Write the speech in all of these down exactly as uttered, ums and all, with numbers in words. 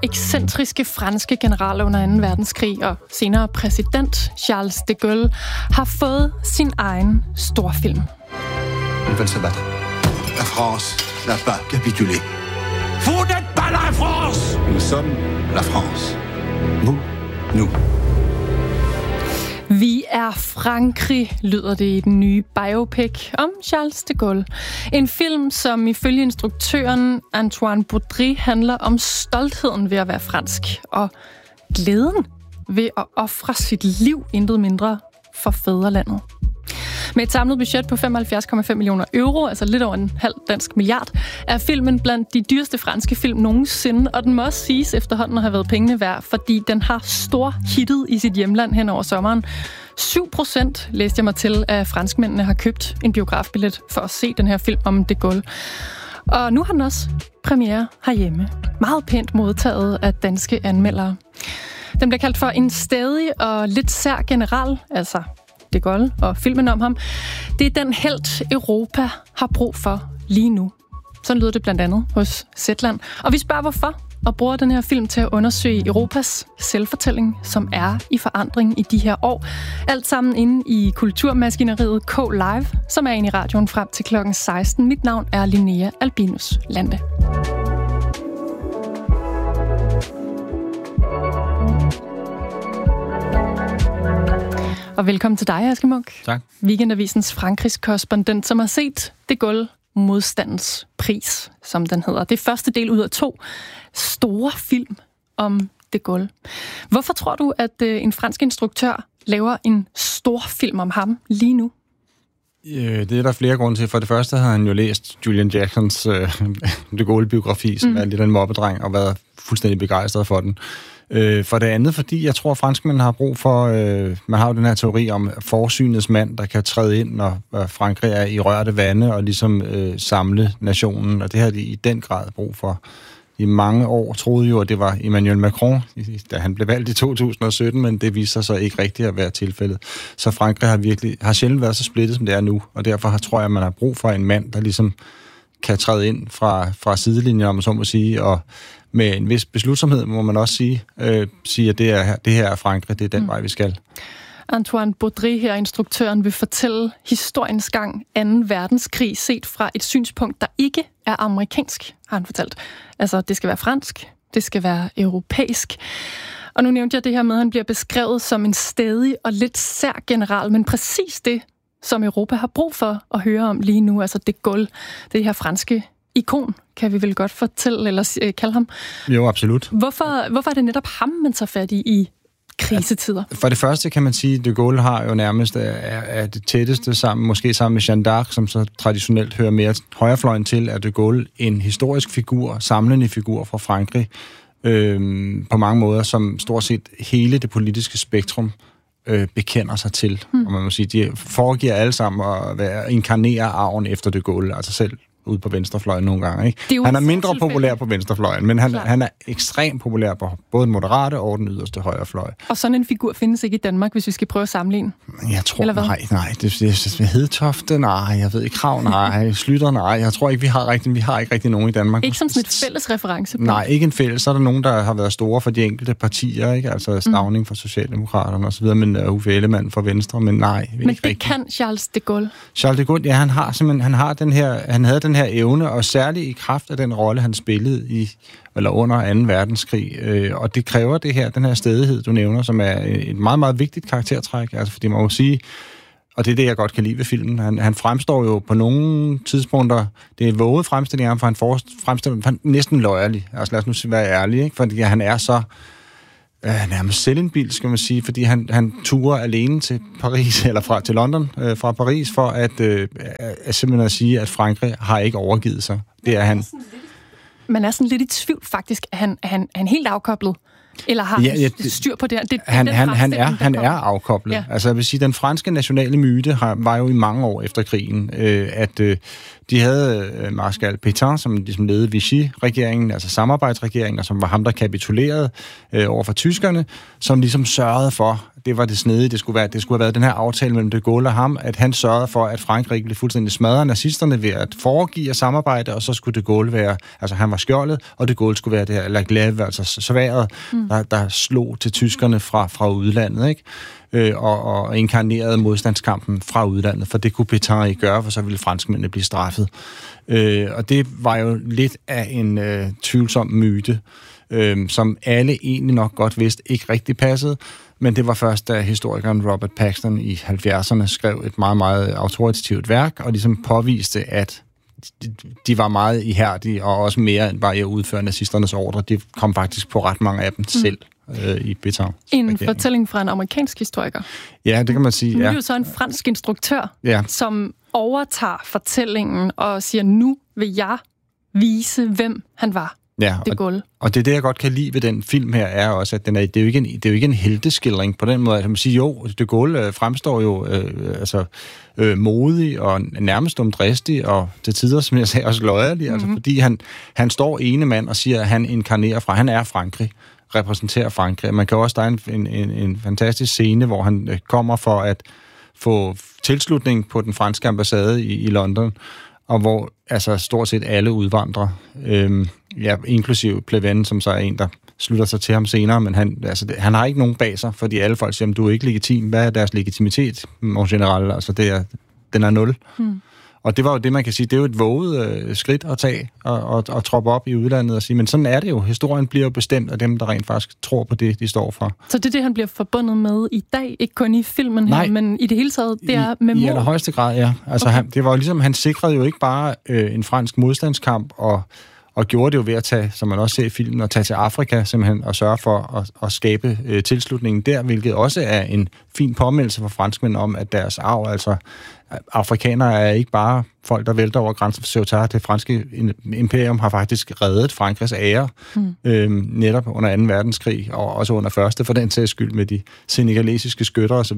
ekscentriske franske general under anden verdenskrig og senere præsident Charles de Gaulle har fået sin egen storfilm. Ils veulent se battre. La France n'a pas capitulé. Vous n'êtes pas la France! Nous sommes la France. Vous, nous. Vi er Frankrig, lyder det i den nye biopic om Charles de Gaulle. En film, som ifølge instruktøren Antoine Baudry handler om stoltheden ved at være fransk og glæden ved at ofre sit liv, intet mindre, for fædrelandet. Med et samlet budget på femoghalvfjerds komma fem millioner euro, altså lidt over en halv dansk milliard, er filmen blandt de dyreste franske film nogensinde, og den må også siges efterhånden at have været pengene værd, fordi den har stor hittet i sit hjemland hen over sommeren. syv procent, læste jeg mig til, af franskmændene har købt en biografbillet for at se den her film om de Gaulle. Og nu har den også premiere herhjemme. Meget pænt modtaget af danske anmeldere. Den bliver kaldt for en stædig og lidt sær general, altså de Gaulle og filmen om ham. Det er den helt Europa har brug for lige nu. Sådan lyder det blandt andet hos Zetland. Og vi spørger hvorfor, og bruger den her film til at undersøge Europas selvfortælling, som er i forandring i de her år. Alt sammen inde i kulturmaskineriet K-Live, som er inde i radioen frem til klokken seksten. Mit navn er Linnea Albinus Lande. Og velkommen til dig, Aske Munk. Tak. Weekendavisens Frankrigs korrespondent, som har set de Gaulle modstandens pris, som den hedder. Det er første del ud af to store film om de Gaulle. Hvorfor tror du, at en fransk instruktør laver en stor film om ham lige nu? Det er der flere grunde til. For det første har han jo læst Julian Jacksons uh, de Gaulle-biografi, som mm. er lidt af en mobbedreng, og været fuldstændig begejstret for den. For det andet, fordi jeg tror, at franskmændene har brug for... Øh, man har jo den her teori om forsynets mand, der kan træde ind, når Frankrig er i rørte vande, og ligesom øh, samle nationen. Og det har de i den grad brug for. I mange år troede jo, at det var Emmanuel Macron, da han blev valgt i to tusind og sytten, men det viser sig ikke rigtigt at være tilfældet. Så Frankrig har virkelig har sjældent været så splittet, som det er nu. Og derfor tror jeg, at man har brug for en mand, der ligesom kan træde ind fra, fra sidelinjen, om man så må sige, og med en vis beslutsomhed, må man også sige, øh, sige at det, er, det her er Frankrig, det er den mm. vej, vi skal. Antoine Baudry her, instruktøren, vil fortælle historiens gang anden verdenskrig set fra et synspunkt, der ikke er amerikansk, har han fortalt. Altså, det skal være fransk, det skal være europæisk. Og nu nævnte jeg det her med, at han bliver beskrevet som en stædig og lidt sær general, men præcis det, som Europa har brug for at høre om lige nu, altså de Gaulle, det her franske ikon, kan vi vel godt fortælle, eller øh, kalde ham. Jo, absolut. Hvorfor, hvorfor er det netop ham, man tager fat i i krisetider? For det første kan man sige, at de Gaulle har jo nærmest er, er det tætteste sammen, måske sammen med Jeanne d'Arc, som så traditionelt hører mere højrefløjen til, at de Gaulle en historisk figur, samlende figur fra Frankrig, øh, på mange måder, som stort set hele det politiske spektrum øh, bekender sig til. Hmm. Og man må sige, de foregiver alle sammen at være, inkarnere arven efter de Gaulle, altså selv ude på venstrefløjen nogle gange. Ikke? Er han er mindre populær på venstrefløjen, men han, han er ekstremt populær på både moderate og den yderste højrefløj. Og sådan en figur findes ikke i Danmark, hvis vi skal prøve at sammenligne? Jeg tror, nej, nej. Det, det, det Hedtofte, nej. Jeg ved ikke, Krav, nej. Slytter, nej. Jeg tror ikke, vi har rigtig, vi har ikke rigtig nogen i Danmark. Ikke som sådan et fælles referencepunkt? Nej, ikke en fælles. Så er der nogen, der har været store for de enkelte partier, ikke? Altså Stauning mm. for Socialdemokraterne og så videre, men uh, Uffe Ellemann for Venstre, men nej. Men det rigtig. Kan Charles de Gaulle? Charles de Gaulle, ja, han har simpelthen, han har den her, han havde den her evne, og særligt i kraft af den rolle, han spillede i, eller under anden verdenskrig. Øh, og det kræver det her, den her stædighed, du nævner, som er et meget, meget vigtigt karaktertræk. Altså, fordi man må sige, og det er det, jeg godt kan lide ved filmen, han, han fremstår jo på nogle tidspunkter, det er våget fremstilling, for han fremstår han næsten løjerlig. Altså, lad os nu være ærlige, ikke? Fordi han er så øh, nærmest selvindbild, skal man sige, fordi han, han turer alene til Paris, eller fra, til London, øh, fra Paris, for at, øh, at simpelthen at sige, at Frankrig har ikke overgivet sig. Det er han. Man er sådan lidt i tvivl, faktisk. Er han, er han, er han helt afkoblet? Eller har ja, ja, det, styr på det? det han, han, han er, han er afkoblet. Ja. Altså, jeg vil sige, den franske nationale myte har, var jo i mange år efter krigen, øh, at øh, De havde øh, Marskal Pétain, som ligesom ledede Vichy-regeringen, altså samarbejdsregeringen, og som var ham, der kapitulerede øh, over for tyskerne, som ligesom sørgede for, det var det snedige, det skulle være, det skulle have været den her aftale mellem de Gaulle og ham, at han sørgede for, at Frankrig blev fuldstændig smadret af nazisterne ved at foregive at samarbejde, og så skulle de Gaulle være, altså han var skjoldet, og de Gaulle skulle være det her, la glaive, altså sværet, mm. der, der slog til tyskerne fra, fra udlandet, ikke? Øh, og, og inkarnerede modstandskampen fra udlandet, for det kunne Pétain ikke gøre, for så ville franskmændene blive straffet. Øh, og det var jo lidt af en øh, tvivlsom myte, øh, som alle egentlig nok godt vidste ikke rigtig passede, men det var først, da historikeren Robert Paxton i halvfjerdserne skrev et meget, meget autoritativt værk, og ligesom påviste, at de, de var meget ihærdige, og også mere end bare at udføre nazisternes ordre. De kom faktisk på ret mange af dem mm. selv. I Pétain. En fortælling fra en amerikansk historiker. Ja, det kan man sige. Nu er ja. jo så en fransk instruktør, ja. som overtager fortællingen og siger, nu vil jeg vise, hvem han var. Ja, det og, og det er det, jeg godt kan lide ved den film her, er også, at den er, det, er jo ikke en, det er jo ikke en helteskildring på den måde. Altså man siger, jo, de Gaulle øh, fremstår jo øh, altså, øh, modig og nærmest dumdristig, og til tider, som jeg sagde, også løjerlig, mm-hmm. altså, fordi han, han står ene mand og siger, at han inkarnerer fra, han er Frankrig, repræsenterer Frankrig. Man kan også, der er en, en, en, en fantastisk scene, hvor han øh, kommer for at få tilslutning på den franske ambassade i, i London, og hvor altså stort set alle udvandrer, øhm, ja, inklusive Pleven, som så er en, der slutter sig til ham senere, men han, altså, det, han har ikke nogen bag sig, fordi alle folk siger, du er ikke legitim. Hvad er deres legitimitet, mon general? Altså, det er, den er nul. Hmm. Og det var jo det, man kan sige, det er jo et våget øh, skridt at tage og, og, og troppe op i udlandet og sige, men sådan er det jo. Historien bliver jo bestemt af dem, der rent faktisk tror på det, de står for. Så det er det, han bliver forbundet med i dag, ikke kun i filmen Nej, her, men i det hele taget, det er med I, mod? I allerhøjeste grad, ja. Altså, okay. han, det var jo ligesom, han sikrede jo ikke bare øh, en fransk modstandskamp, og, og gjorde det jo ved at tage, som man også ser i filmen, at tage til Afrika simpelthen og sørge for at, at skabe øh, tilslutningen der, hvilket også er en fin påmeldelse for franskmænd om, at deres arv, altså afrikanere er ikke bare folk, der vælter over grænsen for Ceuta. Det franske imperium har faktisk reddet Frankrigs ære, mm. øhm, netop under anden verdenskrig, og også under første, for den sags skyld, med de senegalesiske skytter osv.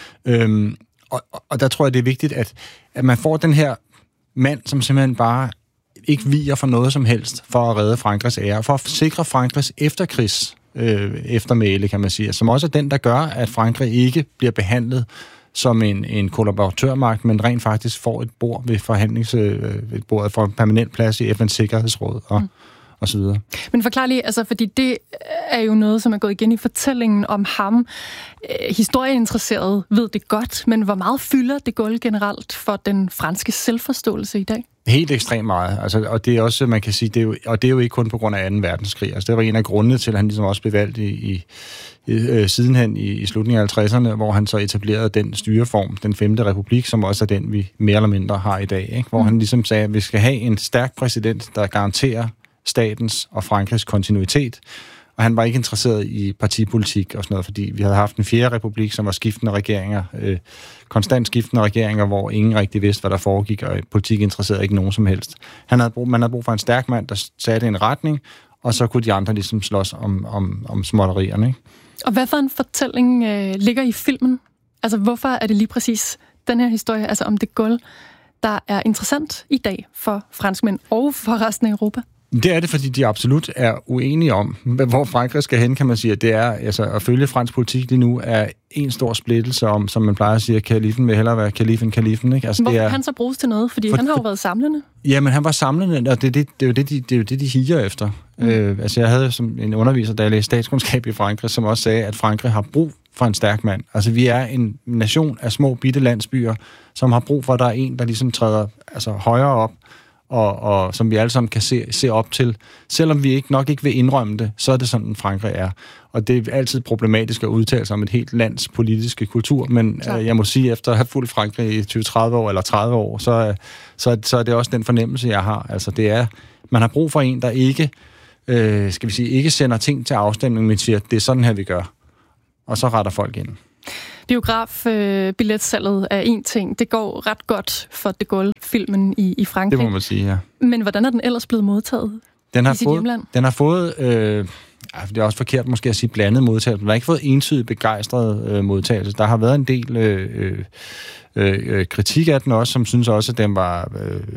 Øhm, og, og der tror jeg, det er vigtigt, at, at man får den her mand, som simpelthen bare ikke viger for noget som helst for at redde Frankrigs ære, for at sikre Frankrigs efterkrigs øh, eftermæle, kan man sige, som også er den, der gør, at Frankrig ikke bliver behandlet som en, en kollaboratørmagt, men rent faktisk får et bord ved forhandlingsbordet for en permanent plads i F N's Sikkerhedsråd og, mm. og så videre. Men forklar lige, altså, fordi det er jo noget, som er gået igen i fortællingen om ham. Eh, historieinteresserede ved det godt, men hvor meget fylder de Gaulle generelt for den franske selvforståelse i dag? Helt ekstremt meget. Altså, og det er også, man kan sige, det er jo, og det er jo ikke kun på grund af anden verdenskrig. Altså, det var en af grundene til, at han ligesom også blev valgt i, i, i øh, sidenhen i, i slutningen af halvtredserne, hvor han så etablerede den styreform, den femte republik, som også er den, vi mere eller mindre har i dag. Ikke? Hvor mm. han ligesom sagde, at vi skal have en stærk præsident, der garanterer statens og Frankrigs kontinuitet. Og han var ikke interesseret i partipolitik og sådan noget, fordi vi havde haft en fjerde republik, som var skiftende regeringer, øh, konstant skiftende regeringer, hvor ingen rigtig vidste, hvad der foregik, og politik interesserede ikke nogen som helst. Han havde brug, man havde brug for en stærk mand, der satte en retning, og så kunne de andre ligesom slås om, om, om småtterierne. Ikke? Og hvad for en fortælling øh, ligger i filmen? Altså, hvorfor er det lige præcis den her historie, altså om de Gaulle, der er interessant i dag for franskmænd og for resten af Europa? Det er det, fordi de absolut er uenige om, hvor Frankrig skal hen, kan man sige. Det er, altså, at følge fransk politik lige nu er en stor splittelse om, som man plejer at sige, at kalifen vil hellere være kalifen, kalifen. Ikke? Altså, Hvorfor det er, han så bruges til noget? Fordi for, han har jo været samlende. Ja, men han var samlende, og det, det, det, er, jo det, de, det er jo det, de higer efter. Mm. Øh, altså, jeg havde som en underviser, da jeg læste statskundskab i Frankrig, som også sagde, at Frankrig har brug for en stærk mand. Altså, vi er en nation af små, bitte landsbyer, som har brug for, at der er en, der ligesom træder altså, højere op, Og, og som vi alle sammen kan se, se op til. Selvom vi ikke nok ikke vil indrømme det, så er det sådan, Frankrig er. Og det er altid problematisk at udtale sig om et helt lands politiske kultur, men øh, jeg må sige, efter at have fulgt Frankrig i tyve til tredive år eller tredive år, så, så, så er det også den fornemmelse, jeg har. Altså, det er, man har brug for en, der ikke, øh, skal vi sige, ikke sender ting til afstemning, men siger, det er sådan her, vi gør. Og så retter folk ind. Biograf-billetsalget er en ting. Det går ret godt for de Gaulle-filmen i, i Frankrig. Det må man sige, ja. Men hvordan er den ellers blevet modtaget den har i sit fået, hjemland? Den har fået... Øh, Ja, det er også forkert måske at sige blandet modtagelse. Man har ikke fået entydigt begejstret øh, modtagelse. Der har været en del øh, øh, øh, kritik af den også, som synes også, at den var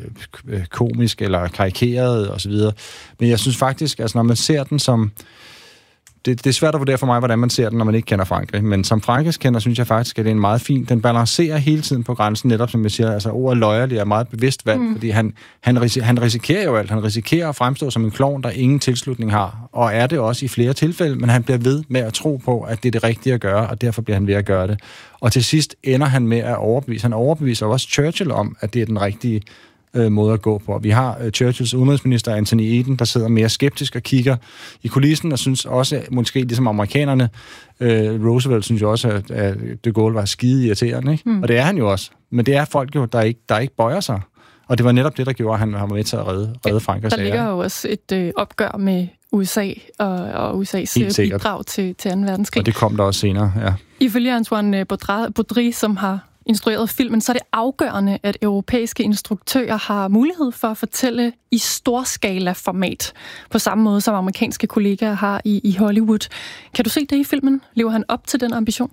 øh, komisk eller karikeret osv. Men jeg synes faktisk, altså når man ser den som... Det, det er svært at vurdere for mig, hvordan man ser den, når man ikke kender Frankrig. Men som Frankrigs kender, synes jeg faktisk, at det er en meget fin... Den balancerer hele tiden på grænsen, netop som jeg siger. Altså ordet løjerlig er meget bevidst valgt, mm. fordi han, han, ris- han risikerer jo alt. Han risikerer at fremstå som en klovn, der ingen tilslutning har. Og er det også i flere tilfælde, men han bliver ved med at tro på, at det er det rigtige at gøre, og derfor bliver han ved at gøre det. Og til sidst ender han med at overbevise. Han overbeviser også Churchill om, at det er den rigtige måde at gå på. Vi har uh, Churchills udenrigsminister Anthony Eden, der sidder mere skeptisk og kigger i kulissen, og synes også, måske ligesom amerikanerne, uh, Roosevelt synes jo også, at, at de Gaulle var skide irriterende, ikke? Mm. Og det er han jo også. Men det er folk jo, der ikke, der ikke bøjer sig. Og det var netop det, der gjorde, at han var med til at redde, redde Frankrig. Der ligger jo også et øh, opgør med U S A og, og U S A's bidrag til, til anden verdenskrig. Og det kom der også senere, ja. Ifølge Antoine Baudry, som har instrueret filmen, så er det afgørende, at europæiske instruktører har mulighed for at fortælle i storskala-format, på samme måde som amerikanske kollegaer har i, i Hollywood. Kan du se det i filmen? Lever han op til den ambition?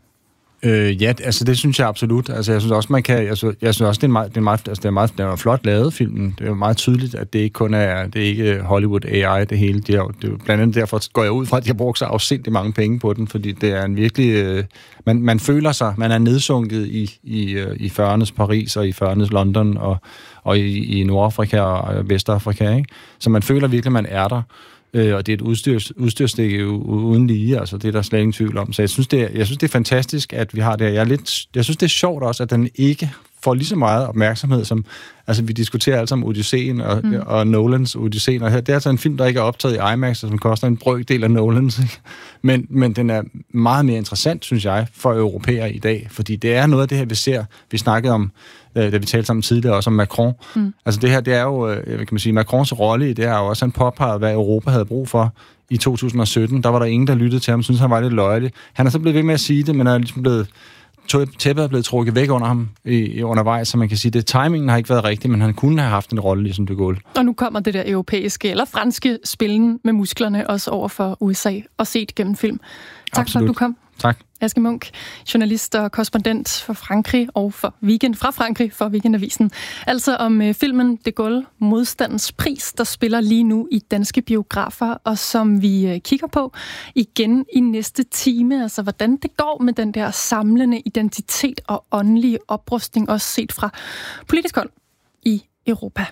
Øh, ja, altså det synes jeg absolut. Altså jeg synes også, man kan... Jeg synes, jeg synes også, det er en meget, det er meget, altså, det er meget, det er flot lavet, filmen. Det er jo meget tydeligt, at det ikke kun er, det er ikke Hollywood A I, det hele. Det er, jo, det er jo blandt andet derfor går jeg ud fra, at de har brugt så afsindigt mange penge på den, fordi det er en virkelig... Øh, man, man føler sig, man er nedsunket i, i, i fyrreernes Paris og i fyrreernes London og, og i, i Nordafrika og Vestafrika, ikke? Så man føler virkelig, man er der. Øh, og det er et udstyrs, udstyrstikke uden lige, altså det er der slet ingen tvivl om. Så jeg synes, det er, jeg synes, det er fantastisk, at vi har det. Jeg, er lidt, jeg synes, det er sjovt også, at den ikke får lige så meget opmærksomhed som... Altså, vi diskuterer altså om Odysseen og, mm. og Nolans Odysseen, og her, det er altså en film, der ikke er optaget i IMAX, og som koster en brøkdel af Nolans, ikke? Men, men den er meget mere interessant, synes jeg, for europæere i dag, fordi det er noget af det her, vi ser. Vi snakkede om, da vi talte sammen tidligere, også om Macron. Mm. Altså det her, det er jo, hvad kan man sige, Macrons rolle i det er jo også, han påpegede, hvad Europa havde brug for i to tusind og sytten. Der var der ingen, der lyttede til ham, synes han var lidt løjelig. Han er så blevet ved med at sige det, men er ligesom blevet... Tæppet er blevet trukket væk under ham i, i undervejs, så man kan sige, at timingen har ikke været rigtig, men han kunne have haft en rolle ligesom de Gaulle. Og nu kommer det der europæiske eller franske spillen med musklerne også over for U S A og set gennem film. Tak Absolut. For, at du kom. Tak. Aske Munk, journalist og korrespondent for Frankrig og for Weekend, fra Frankrig for Weekendavisen. Altså om uh, filmen De Gaulle, Modstandens pris, der spiller lige nu i danske biografer, og som vi uh, kigger på igen i næste time. Altså hvordan det går med den der samlende identitet og åndelige oprustning, også set fra politisk hold i Europa.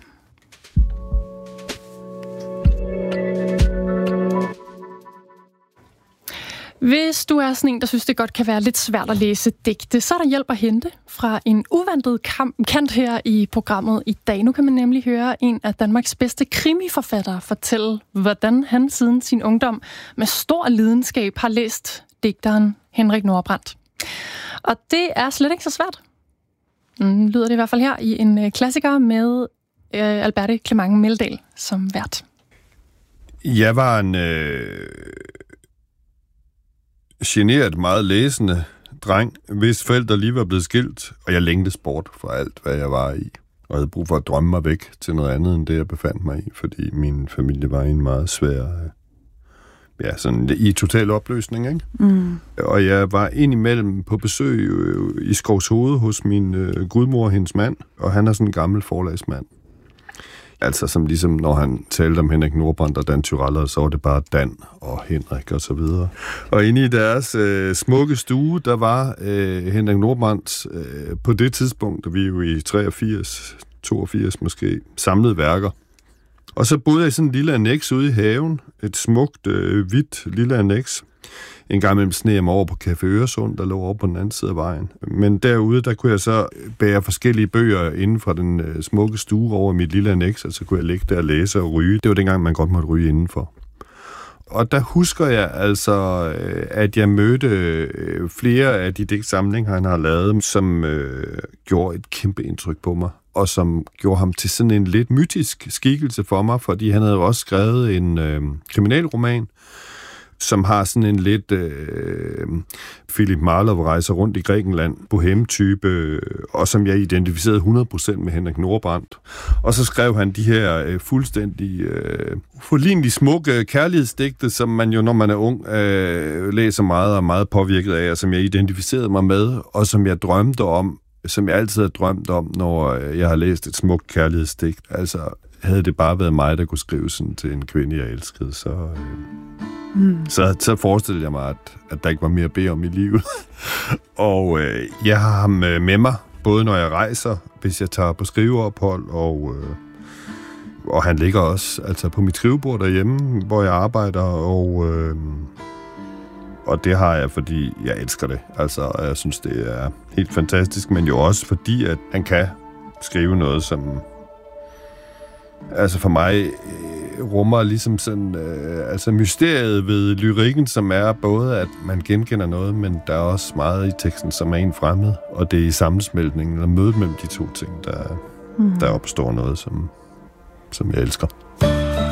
Hvis du er sådan en, der synes, det godt kan være lidt svært at læse digte, så er der hjælp at hente fra en uventet kant her i programmet i dag. Nu kan man nemlig høre en af Danmarks bedste krimiforfattere fortælle, hvordan han siden sin ungdom med stor lidenskab har læst digteren Henrik Nordbrandt. Og det er slet ikke så svært. Mm, lyder det i hvert fald her i en klassiker med øh, Alberte Clement Meldal som vært. Jeg var en... Øh generet, meget læsende dreng, hvis forældre lige var blevet skilt, og jeg længtes bort fra alt, hvad jeg var i. Og havde brug for at drømme mig væk til noget andet, end det, jeg befandt mig i, fordi min familie var i en meget svær... Ja, sådan i total opløsning, ikke? Mm. Og jeg var indimellem på besøg i Skovshoved hos min øh, gudmor og hendes mand, og han er sådan en gammel forlagsmand. Altså som ligesom, når han talte om Henrik Nordbrandt og Dan Turèll, så var det bare Dan og Henrik og så videre. Og inde i deres øh, smukke stue, der var øh, Henrik Nordbrandt øh, på det tidspunkt, vi er jo i treogfirs, toogfirs måske, samlede værker. Og så boede jeg i sådan en lille anneks ude i haven, et smukt, øh, hvidt lille anneks. En gang imellem sne mig over på Café Øresund, der lå over på den anden side af vejen. Men derude, der kunne jeg så bære forskellige bøger inden fra den øh, smukke stue over mit lille anneks, og så kunne jeg ligge der og læse og ryge. Det var dengang, man godt måtte ryge indenfor. Og der husker jeg altså, øh, at jeg mødte øh, flere af de digtsamlinger, han har lavet, som øh, gjorde et kæmpe indtryk på mig, og som gjorde ham til sådan en lidt mytisk skikkelse for mig, fordi han havde jo også skrevet en øh, kriminalroman, som har sådan en lidt øh, Philip Marlowe rejser rundt i Grækenland, bohem-type, og som jeg identificerede hundrede procent med Henrik Nordbrandt. Og så skrev han de her øh, fuldstændig øh, forlignelig smukke kærlighedsdigte, som man jo, når man er ung, øh, læser meget og meget påvirket af, og som jeg identificerede mig med, og som jeg drømte om, som jeg altid har drømt om, når jeg har læst et smukt kærlighedsdigt. Altså, havde det bare været mig, der kunne skrive sådan til en kvinde, jeg elskede, så, øh, mm. så, så forestillede jeg mig, at, at der ikke var mere at bede om i livet. Og øh, jeg har ham med mig, både når jeg rejser, hvis jeg tager på skriveophold, og, øh, og han ligger også altså på mit skrivebord derhjemme, hvor jeg arbejder, og... Øh, Og det har jeg, fordi jeg elsker det. Altså, jeg synes, det er helt fantastisk, men jo også fordi, at han kan skrive noget, som altså for mig øh, rummer ligesom sådan, øh, altså mysteriet ved lyrikken, som er både, at man genkender noget, men der er også meget i teksten, som er en fremmed, og det er i sammensmeltningen, eller mødet mellem de to ting, der, mm. der opstår noget, som, som jeg elsker.